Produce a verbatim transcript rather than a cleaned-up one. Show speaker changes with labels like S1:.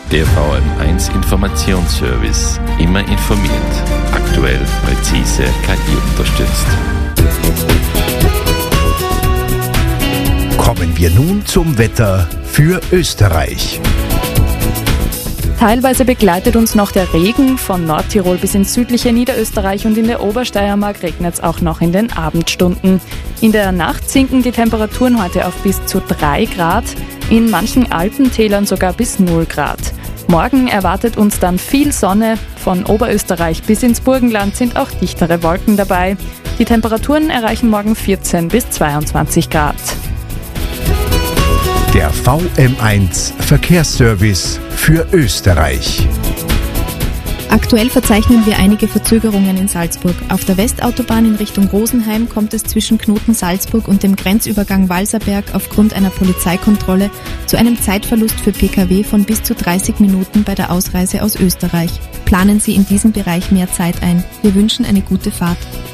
S1: Der V M eins Informationsservice. Immer informiert. Aktuell, präzise, K I unterstützt.
S2: Kommen wir nun zum Wetter für Österreich.
S3: Teilweise begleitet uns noch der Regen. Von Nordtirol bis ins südliche Niederösterreich und in der Obersteiermark regnet es auch noch in den Abendstunden. In der Nacht sinken die Temperaturen heute auf bis zu drei Grad, in manchen Alpentälern sogar bis null Grad. Morgen erwartet uns dann viel Sonne. Von Oberösterreich bis ins Burgenland sind auch dichtere Wolken dabei. Die Temperaturen erreichen morgen vierzehn bis zweiundzwanzig Grad.
S2: Der V M eins Verkehrsservice für Österreich.
S4: Aktuell verzeichnen wir einige Verzögerungen in Salzburg. Auf der Westautobahn in Richtung Rosenheim kommt es zwischen Knoten Salzburg und dem Grenzübergang Walserberg aufgrund einer Polizeikontrolle zu einem Zeitverlust für Pkw von bis zu dreißig Minuten bei der Ausreise aus Österreich. Planen Sie in diesem Bereich mehr Zeit ein. Wir wünschen eine gute Fahrt.